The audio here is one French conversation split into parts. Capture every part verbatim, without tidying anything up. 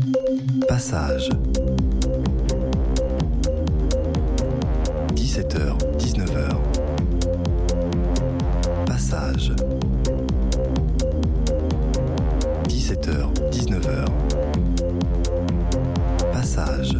Passage. dix-sept heures, dix-neuf heures. Passage. dix-sept heures, dix-neuf heures. Passage.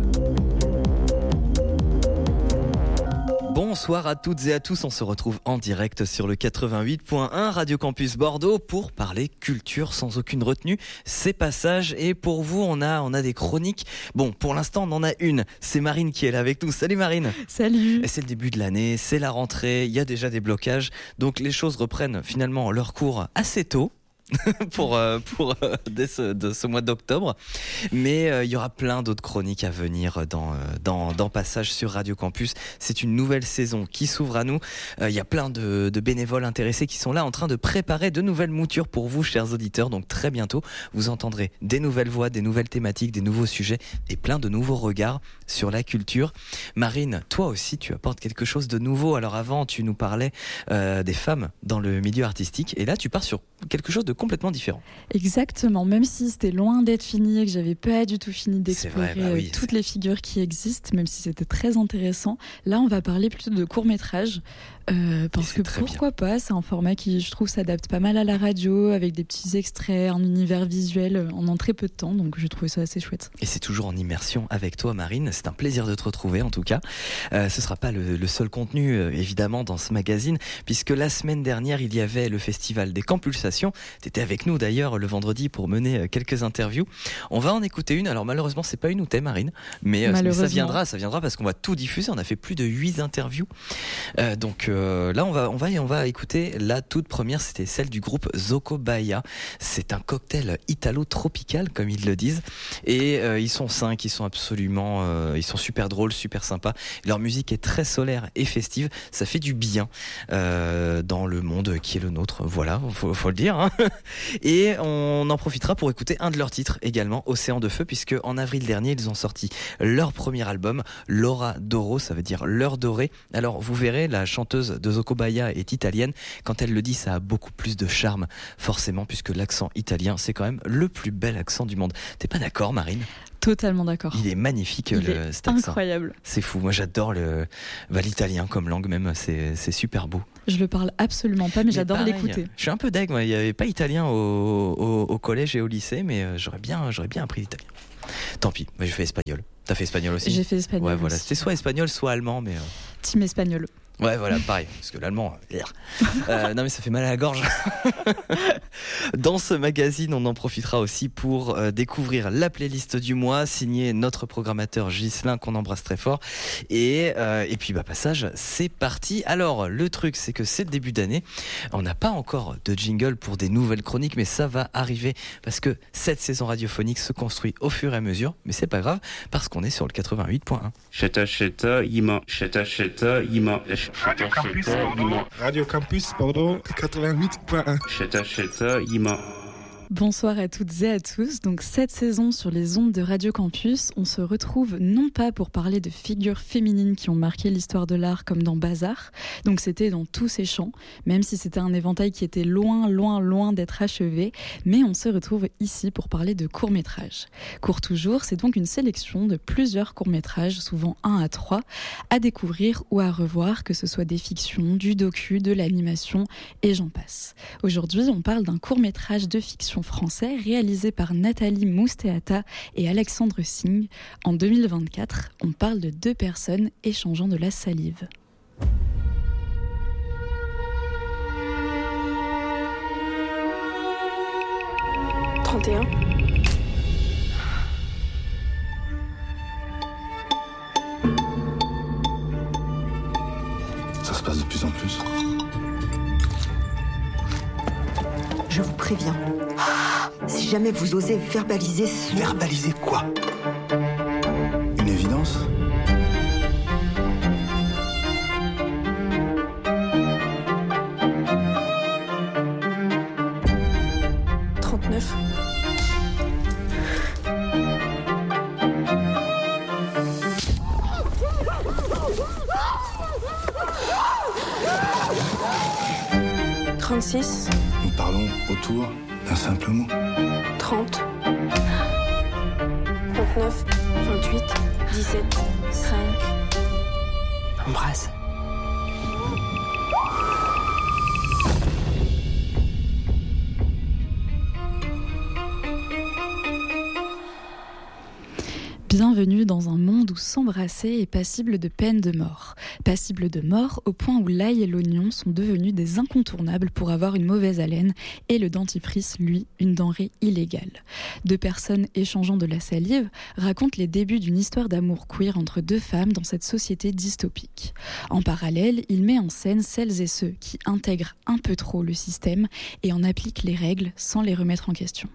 Bonsoir à toutes et à tous, on se retrouve en direct sur le quatre-vingt-huit point un Radio Campus Bordeaux pour parler culture sans aucune retenue. C'est Passage et pour vous on a, on a des chroniques. Bon, pour l'instant on en a une, c'est Marine qui est là avec nous. Salut Marine. Salut. Et c'est le début de l'année, c'est la rentrée, il y a déjà des blocages, donc les choses reprennent finalement leur cours assez tôt. pour euh, pour euh, dès ce, de ce mois d'octobre, mais euh, il y aura plein d'autres chroniques à venir dans euh, dans dans Passage sur Radio Campus. C'est une nouvelle saison qui s'ouvre à nous. Euh, il y a plein de, de bénévoles intéressés qui sont là en train de préparer de nouvelles moutures pour vous, chers auditeurs. Donc très bientôt, vous entendrez des nouvelles voix, des nouvelles thématiques, des nouveaux sujets et plein de nouveaux regards sur la culture. Marine, toi aussi, tu apportes quelque chose de nouveau. Alors avant, tu nous parlais euh, des femmes dans le milieu artistique, et là, tu pars sur quelque chose de complètement différent. Exactement, même si c'était loin d'être fini et que j'avais pas du tout fini d'explorer vrai, bah oui, toutes c'est... les figures qui existent, même si c'était très intéressant, là on va parler plutôt de court-métrage. Euh, parce que pourquoi bien. pas, c'est un format qui, je trouve, s'adapte pas mal à la radio, avec des petits extraits, un univers visuel en très peu de temps, donc je trouvais ça assez chouette. Et c'est toujours en immersion avec toi, Marine, c'est un plaisir de te retrouver en tout cas. Euh, ce sera pas le, le seul contenu, euh, évidemment, dans ce magazine, puisque la semaine dernière, il y avait le festival des Campulsations. T'étais avec nous d'ailleurs le vendredi pour mener quelques interviews. On va en écouter une, alors malheureusement, c'est pas une où t'es, Marine, mais, euh, mais ça viendra, ça viendra parce qu'on va tout diffuser, on a fait plus de huit interviews, euh, donc... Euh, Euh, là on va on va on va écouter la toute première, c'était celle du groupe Zoco Baia. C'est un cocktail italo-tropical comme ils le disent, et euh, ils sont cinq, ils sont absolument euh, ils sont super drôles, super sympas. Leur musique est très solaire et festive, ça fait du bien euh, dans le monde qui est le nôtre. Voilà, faut, faut le dire. Hein. Et on en profitera pour écouter un de leurs titres également, Océan de Feu, puisque en avril dernier ils ont sorti leur premier album, L'Ora d'Oro, ça veut dire l'heure dorée. Alors vous verrez, la chanteuse de Zoco Baia est italienne. Quand elle le dit, ça a beaucoup plus de charme, forcément, puisque l'accent italien, c'est quand même le plus bel accent du monde. T'es pas d'accord, Marine ? Totalement d'accord. Il est magnifique, Il le, est cet accent. Incroyable. C'est fou. Moi, j'adore le, bah, l'italien comme langue, même. C'est, c'est super beau. Je le parle absolument pas, mais, mais j'adore pareil, l'écouter. Je suis un peu deg. Moi. Il n'y avait pas italien au, au, au collège et au lycée, mais j'aurais bien, j'aurais bien appris l'italien. Tant pis. Moi, j'ai fait espagnol. T'as fait espagnol aussi ? J'ai fait espagnol. Ouais, voilà. Aussi. C'était soit espagnol, soit allemand, mais. Euh... Team espagnol. Ouais, voilà, pareil, parce que l'allemand, euh, non mais ça fait mal à la gorge. Dans ce magazine, on en profitera aussi pour euh, découvrir la playlist du mois, signée notre programmateur Ghislain, qu'on embrasse très fort. Et, euh, et puis, bah, Passage, c'est parti. Alors, le truc, c'est que c'est le début d'année. On n'a pas encore de jingle pour des nouvelles chroniques, mais ça va arriver, parce que cette saison radiophonique se construit au fur et à mesure, mais c'est pas grave, parce qu'on est sur le quatre-vingt-huit point un. Cheta, cheta, yima, cheta, cheta, yima. Radio Campus Bordeaux. Radio Campus Bordeaux quatre-vingt-huit point un. Cheta, cheta, yima. Bonsoir à toutes et à tous. Donc cette saison sur les ondes de Radio Campus, on se retrouve non pas pour parler de figures féminines qui ont marqué l'histoire de l'art comme dans Bazar, donc c'était dans tous ces champs, même si c'était un éventail qui était loin, loin, loin d'être achevé, mais on se retrouve ici pour parler de courts-métrages. Court toujours, c'est donc une sélection de plusieurs courts-métrages, souvent un à trois, à découvrir ou à revoir, que ce soit des fictions, du docu, de l'animation, et j'en passe. Aujourd'hui, on parle d'un court-métrage de fiction français réalisé par Nathalie Moustéata et Alexandre Singh. En deux mille vingt-quatre, on parle de deux personnes échangeant de la salive. trente et un. Ça se passe de plus en plus. Je vous préviens, si jamais vous osez verbaliser ce... Verbaliser quoi ? Une évidence ? trente-neuf. trente-six. Nous parlons autour d'un simple mot. trente. trente-neuf, vingt-huit, dix-sept, cinq. Embrasse. Bienvenue dans un monde où s'embrasser est passible de peine de mort. Passible de mort au point où l'ail et l'oignon sont devenus des incontournables pour avoir une mauvaise haleine et le dentifrice, lui, une denrée illégale. Deux personnes échangeant de la salive racontent les débuts d'une histoire d'amour queer entre deux femmes dans cette société dystopique. En parallèle, il met en scène celles et ceux qui intègrent un peu trop le système et en appliquent les règles sans les remettre en question.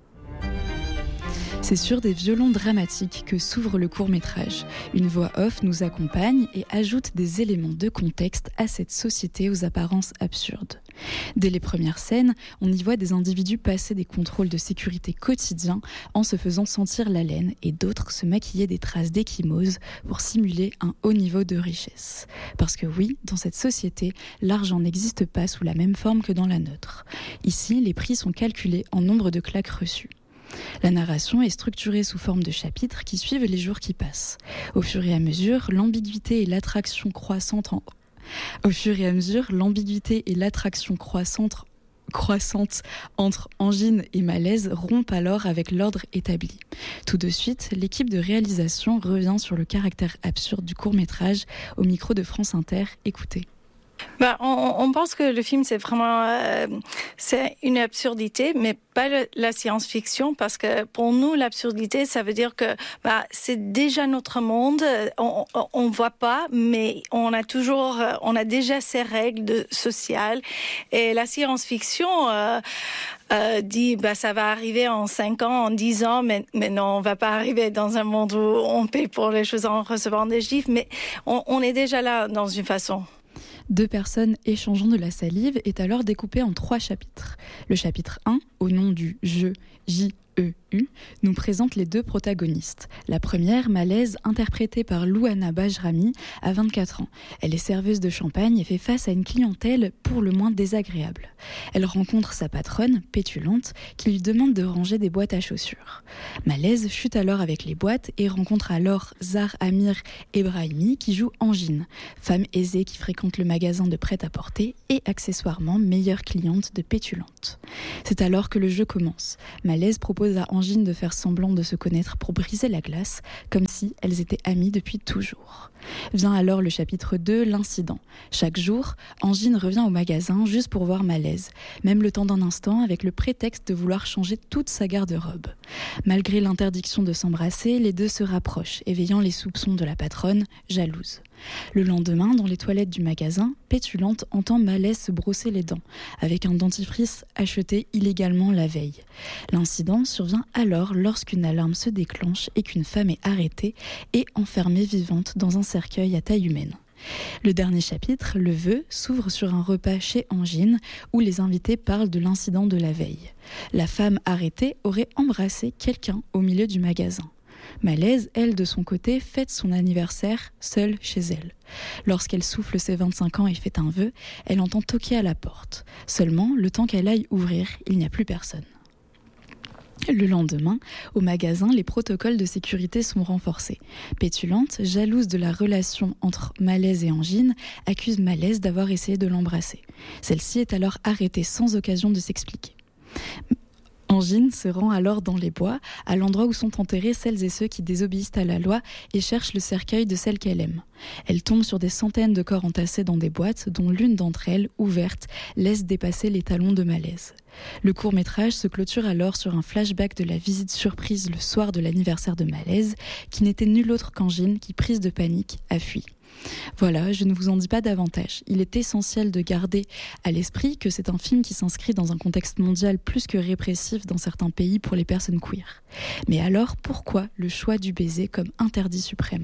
C'est sur des violons dramatiques que s'ouvre le court-métrage. Une voix off nous accompagne et ajoute des éléments de contexte à cette société aux apparences absurdes. Dès les premières scènes, on y voit des individus passer des contrôles de sécurité quotidiens en se faisant sentir l'haleine et d'autres se maquiller des traces d'ecchymose pour simuler un haut niveau de richesse. Parce que oui, dans cette société, l'argent n'existe pas sous la même forme que dans la nôtre. Ici, les prix sont calculés en nombre de claques reçues. La narration est structurée sous forme de chapitres qui suivent les jours qui passent. Au fur et à mesure, l'ambiguïté et l'attraction croissante en... Au fur et à mesure, l'ambiguïté et l'attraction croissante croissante entre angine et malaise rompent alors avec l'ordre établi. Tout de suite, l'équipe de réalisation revient sur le caractère absurde du court-métrage au micro de France Inter. Écoutez. Bah, on, on pense que le film c'est vraiment euh, c'est une absurdité, mais pas le, la science-fiction, parce que pour nous l'absurdité ça veut dire que bah, c'est déjà notre monde, on, on, on voit pas, mais on a toujours, on a déjà ces règles de, sociales, et la science-fiction euh, euh, dit bah ça va arriver en cinq ans, en dix ans, mais mais non, on va pas arriver dans un monde où on paye pour les choses en recevant des chiffres, mais on, on est déjà là dans une façon. Deux personnes échangeant de la salive est alors découpé en trois chapitres. Le chapitre un, au nom du jeu J E U, nous présente les deux protagonistes. La première, Malaise, interprétée par Louana Bajrami, a vingt-quatre ans. Elle est serveuse de champagne et fait face à une clientèle pour le moins désagréable. Elle rencontre sa patronne, Pétulante, qui lui demande de ranger des boîtes à chaussures. Malaise chute alors avec les boîtes et rencontre alors Zar Amir Ebrahimi, qui joue Angine, femme aisée qui fréquente le magasin de prêt-à-porter et accessoirement meilleure cliente de Pétulante. C'est alors que le jeu commence. Malaise propose à Angine de faire semblant de se connaître pour briser la glace, comme si elles étaient amies depuis toujours. Vient alors le chapitre deux, l'incident. Chaque jour, Angine revient au magasin juste pour voir Malaise, même le temps d'un instant avec le prétexte de vouloir changer toute sa garde-robe. Malgré l'interdiction de s'embrasser, les deux se rapprochent, éveillant les soupçons de la patronne, jalouse. Le lendemain, dans les toilettes du magasin, Pétulante entend Malaise se brosser les dents, avec un dentifrice acheté illégalement la veille. L'incident survient alors lorsqu'une alarme se déclenche et qu'une femme est arrêtée et enfermée vivante dans un cercueil à taille humaine. Le dernier chapitre, le vœu, s'ouvre sur un repas chez Angine où les invités parlent de l'incident de la veille. La femme arrêtée aurait embrassé quelqu'un au milieu du magasin. Malaise, elle, de son côté, fête son anniversaire seule chez elle. Lorsqu'elle souffle ses vingt-cinq ans et fait un vœu, elle entend toquer à la porte. Seulement, le temps qu'elle aille ouvrir, il n'y a plus personne. Le lendemain, au magasin, les protocoles de sécurité sont renforcés. Pétulante, jalouse de la relation entre Malaise et Angine, accuse Malaise d'avoir essayé de l'embrasser. Celle-ci est alors arrêtée sans occasion de s'expliquer. Angine se rend alors dans les bois, à l'endroit où sont enterrés celles et ceux qui désobéissent à la loi et cherchent le cercueil de celle qu'elle aime. Elle tombe sur des centaines de corps entassés dans des boîtes, dont l'une d'entre elles, ouverte, laisse dépasser les talons de Malaise. Le court-métrage se clôture alors sur un flashback de la visite surprise le soir de l'anniversaire de Malaise, qui n'était nul autre qu'Angine qui, prise de panique, a fui. Voilà, je ne vous en dis pas davantage. Il est essentiel de garder à l'esprit que c'est un film qui s'inscrit dans un contexte mondial plus que répressif dans certains pays pour les personnes queer. Mais alors, pourquoi le choix du baiser comme interdit suprême ?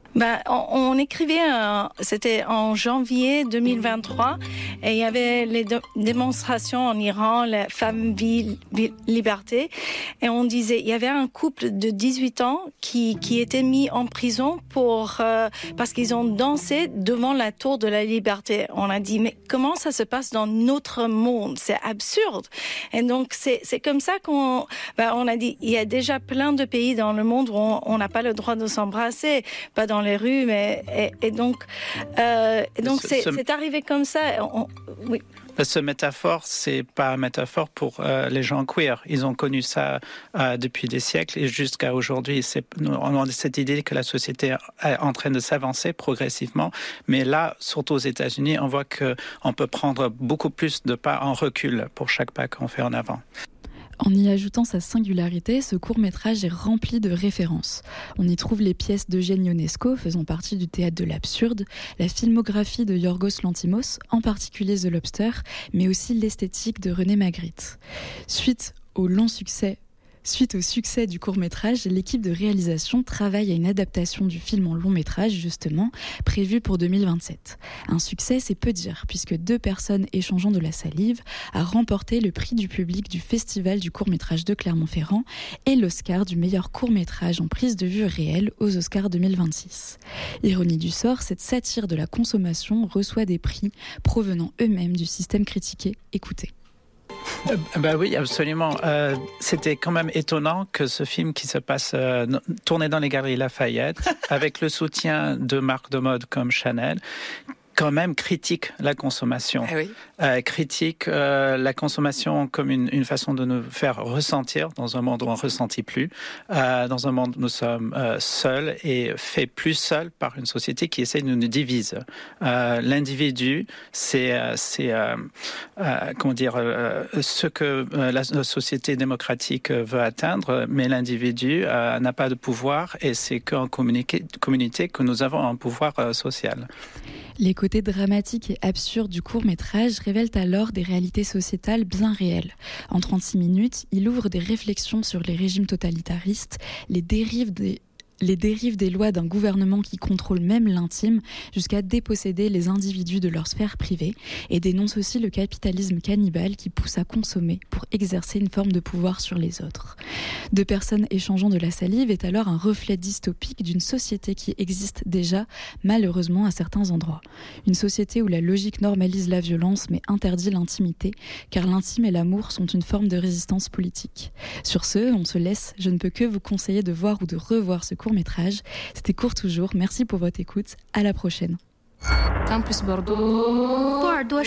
Ben, on, on écrivait, un, c'était en janvier deux mille vingt-trois, et il y avait les de, démonstrations en Iran, la femme, vie, vie, liberté, et on disait, il y avait un couple de dix-huit ans qui, qui était mis en prison pour, euh, parce qu'ils ont dansé devant la tour de la liberté. On a dit, mais comment ça se passe dans notre monde? C'est absurde. Et donc, c'est, c'est comme ça qu'on, ben, on a dit, il y a déjà plein de pays dans le monde où on n'a pas le droit de s'embrasser, pas dans les rues, mais et, et donc, euh, et donc ce, c'est, ce... c'est arrivé comme ça. On, oui. Ce métaphore, c'est pas une métaphore pour euh, les gens queer. Ils ont connu ça euh, depuis des siècles et jusqu'à aujourd'hui. C'est, on a cette idée que la société est en train de s'avancer progressivement. Mais là, surtout aux États-Unis, on voit qu'on peut prendre beaucoup plus de pas en recul pour chaque pas qu'on fait en avant. En y ajoutant sa singularité, ce court-métrage est rempli de références. On y trouve les pièces d'Eugène Ionesco, faisant partie du théâtre de l'absurde, la filmographie de Yorgos Lanthimos, en particulier The Lobster, mais aussi l'esthétique de René Magritte. Suite au long succès Suite au succès du court-métrage, l'équipe de réalisation travaille à une adaptation du film en long-métrage, justement, prévue pour deux mille vingt-sept. Un succès, c'est peu dire, puisque Deux personnes échangeant de la salive a remporté le prix du public du Festival du court-métrage de Clermont-Ferrand et l'Oscar du meilleur court-métrage en prise de vue réelle aux Oscars deux mille vingt-six. Ironie du sort, cette satire de la consommation reçoit des prix provenant eux-mêmes du système critiqué. Écoutez. Euh, bah oui, absolument. Euh, c'était quand même étonnant que ce film qui se passe euh, tourné dans les Galeries Lafayette, avec le soutien de marques de mode comme Chanel, quand même critique la consommation, ah oui. euh, critique euh, la consommation comme une, une façon de nous faire ressentir dans un monde où on ne ressentit plus, euh, dans un monde où nous sommes euh, seuls et fait plus seuls par une société qui essaie de nous diviser. Euh, l'individu, c'est, c'est euh, euh, comment dire, euh, ce que euh, la, la société démocratique veut atteindre, mais l'individu euh, n'a pas de pouvoir et c'est qu'en communauté, communauté que nous avons un pouvoir euh, social. Les côtés dramatiques et absurdes du court-métrage révèlent alors des réalités sociétales bien réelles. En trente-six minutes, il ouvre des réflexions sur les régimes totalitaristes, les dérives des les dérives des lois d'un gouvernement qui contrôle même l'intime jusqu'à déposséder les individus de leur sphère privée et dénonce aussi le capitalisme cannibale qui pousse à consommer pour exercer une forme de pouvoir sur les autres. Deux personnes échangeant de la salive est alors un reflet dystopique d'une société qui existe déjà, malheureusement, à certains endroits. Une société où la logique normalise la violence mais interdit l'intimité, car l'intime et l'amour sont une forme de résistance politique. Sur ce, on se laisse. Je ne peux que vous conseiller de voir ou de revoir ce court métrage. C'était Court Toujours. Merci pour votre écoute. À la prochaine. Campus Bordeaux.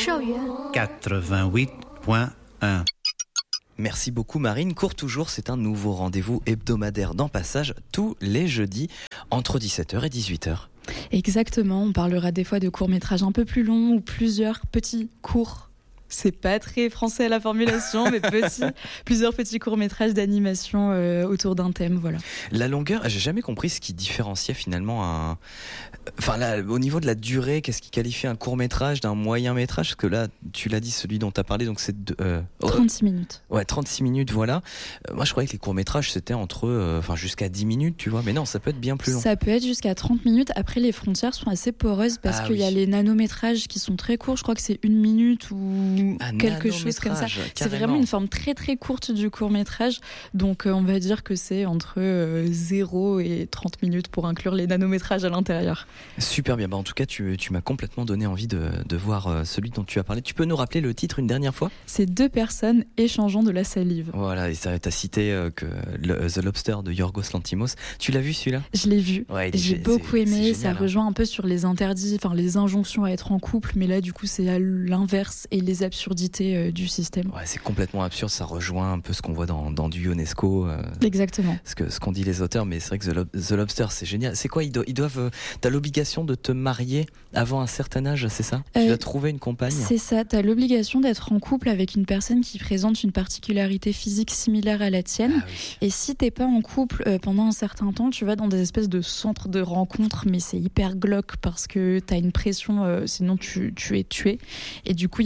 quatre-vingt-huit point un. Merci beaucoup Marine. Court Toujours, c'est un nouveau rendez-vous hebdomadaire dans Passage tous les jeudis entre dix-sept heures et dix-huit heures. Exactement. On parlera des fois de courts-métrages un peu plus longs ou plusieurs petits courts. C'est pas très français la formulation, mais petit, plusieurs petits courts-métrages d'animation euh, autour d'un thème, voilà. La longueur, j'ai jamais compris ce qui différenciait finalement un... Enfin là, au niveau de la durée, qu'est-ce qui qualifie un court-métrage d'un moyen-métrage? Parce que là, tu l'as dit, celui dont tu as parlé, donc c'est... De, euh... trente-six minutes. Ouais, trente-six minutes, voilà. Euh, moi, je croyais que les courts-métrages, c'était entre... Euh, enfin, jusqu'à dix minutes, tu vois. Mais non, ça peut être bien plus long. Ça peut être jusqu'à trente minutes. Après, les frontières sont assez poreuses parce ah, qu'il oui. y a les nanométrages qui sont très courts. Je crois que c'est une minute ou... Ah, quelque chose comme ça. Carrément. C'est vraiment une forme très très courte du court-métrage. Donc euh, on va dire que c'est entre euh, zéro et trente minutes pour inclure les nanométrages à l'intérieur. Super bien. Bah, en tout cas, tu, tu m'as complètement donné envie de, de voir euh, celui dont tu as parlé. Tu peux nous rappeler le titre une dernière fois? C'est Deux personnes échangeant de la salive. Voilà, et ça t'a cité euh, que le, The Lobster de Yorgos Lanthimos. Tu l'as vu celui-là? Je l'ai vu. Ouais, J'ai beaucoup aimé. Génial, ça rejoint un peu sur les interdits, enfin les injonctions à être en couple, mais là du coup c'est à l'inverse et les absurdités du système. Ouais, c'est complètement absurde, ça rejoint un peu ce qu'on voit dans, dans du Ionesco. Euh, Exactement. Ce, que, ce qu'ont dit les auteurs, mais c'est vrai que The, Lob- The Lobster, c'est génial. C'est quoi, ils, do- ils doivent... Euh, t'as l'obligation de te marier avant un certain âge, c'est ça? euh, Tu dois trouver une compagne? C'est ça, t'as l'obligation d'être en couple avec une personne qui présente une particularité physique similaire à la tienne. Ah, oui. Et si t'es pas en couple euh, pendant un certain temps, tu vas dans des espèces de centres de rencontres, mais c'est hyper glauque parce que t'as une pression, euh, sinon tu, tu es tué. Et du coup, il y a des groupes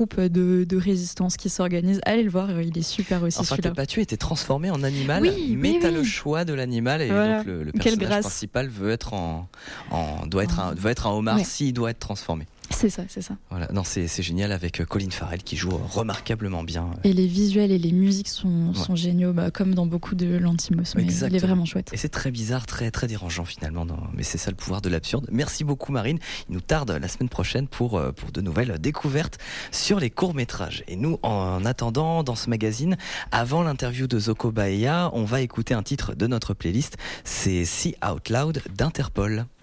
troupe de, de résistance qui s'organise. Allez le voir, il est super aussi enfin, celui-là. T'es pas tué, t'es transformé en animal, oui, mais oui, t'as oui. le choix de l'animal et voilà. donc le, le Quelle personnage grâce. principal veut être en, en doit être un, doit être un homard ouais. s'il doit être transformé. C'est ça, c'est ça. Voilà, non, c'est, c'est génial avec Colin Farrell qui joue remarquablement bien. Et les visuels et les musiques sont, Ouais. sont géniaux, bah, comme dans beaucoup de Lantimos. Mais il est vraiment chouette. Et c'est très bizarre, très très dérangeant finalement, dans... mais c'est ça le pouvoir de l'absurde. Merci beaucoup Marine. Il nous tarde la semaine prochaine pour pour de nouvelles découvertes sur les courts métrages. Et nous, en attendant, dans ce magazine, avant l'interview de Zoko Baeya, on va écouter un titre de notre playlist. C'est See Out Loud d'Interpol.